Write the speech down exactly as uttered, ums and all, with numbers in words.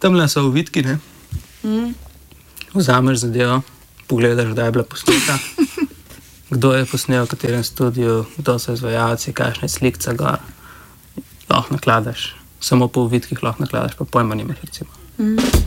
Tamle so uvitki, ne? Mm. Vzameš zadevo, pogledaš, kdaj je bila posneta, kdo je posnel, v katerem studiu, kdo so izvajalci, kakšna je slikca gor. Lahko nakladaš, samo po uvitkih lahko nakladaš, pa pojma nimaš, recimo. Mm.